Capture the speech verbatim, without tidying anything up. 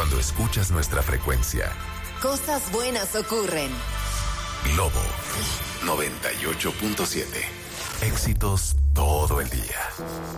cuando escuchas nuestra frecuencia. Cosas buenas ocurren. Globo noventa y ocho punto siete. Éxitos todo el día.